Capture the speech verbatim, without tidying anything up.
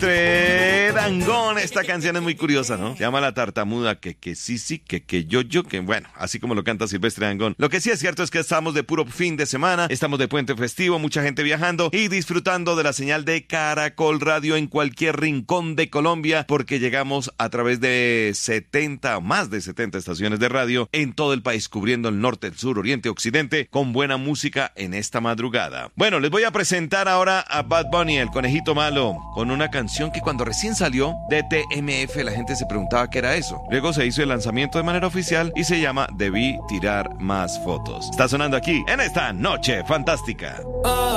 Silvestre Dangond. Esta canción es muy curiosa, ¿no? Se llama La Tartamuda, que que sí, sí, que que yo, yo, que bueno, así como lo canta Silvestre Dangond. Lo que sí es cierto es que estamos de puro fin de semana, estamos de puente festivo, mucha gente viajando y disfrutando de la señal de Caracol Radio en cualquier rincón de Colombia, porque llegamos a través de setenta, más de setenta estaciones de radio en todo el país, cubriendo el norte, el sur, oriente, occidente, con buena música en esta madrugada. Bueno, les voy a presentar ahora a Bad Bunny, el conejito malo, con una canción que cuando recién salió de T M F la gente se preguntaba qué era eso. Luego se hizo el lanzamiento de manera oficial y se llama Debí tirar más fotos. Está sonando aquí en esta noche fantástica.